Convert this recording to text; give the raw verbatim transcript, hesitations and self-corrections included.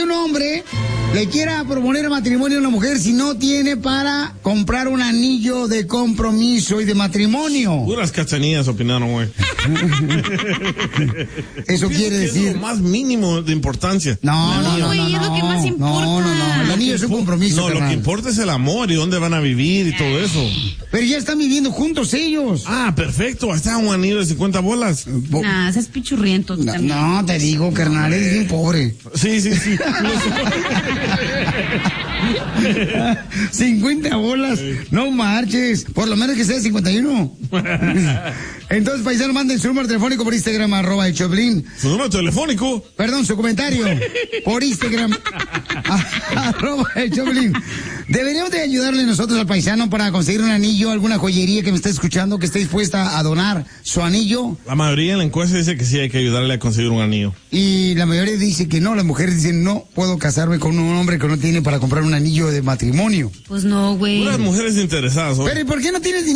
un hombre le quiera proponer matrimonio a una mujer si no tiene para comprar un anillo de compromiso y de matrimonio? Puras cachanillas opinaron, güey. Eso quiere decir... Es lo más mínimo de importancia. No, no, no, güey, no, es lo que más no, importa. no, no, no, el anillo es un compromiso, No, lo carnal. que importa es el amor y dónde van a vivir y todo eso. Pero ya están viviendo juntos ellos. Ah, perfecto, ahí está un anillo de cincuenta bolas. Bo- Nah, seas pichurriento tú No, también. no, te digo, carnal, eres bien pobre. Sí, sí, sí. cincuenta bolas, no marches, por lo menos que sea cincuenta y uno. Entonces, paisano, manden su número telefónico por Instagram, arroba el Choplin. Su número telefónico. Perdón, su comentario por Instagram, arroba el Choplin. Deberíamos de ayudarle nosotros al paisano para conseguir un anillo, alguna joyería que me esté escuchando, que esté dispuesta a donar su anillo. La mayoría en la encuesta dice que sí hay que ayudarle a conseguir un anillo. Y la mayoría dice que no, las mujeres dicen no puedo casarme con un hombre que no tiene para comprar un anillo de matrimonio. Pues no, güey. Puras mujeres interesadas, ¿o? Pero ¿y por qué no tienes dinero?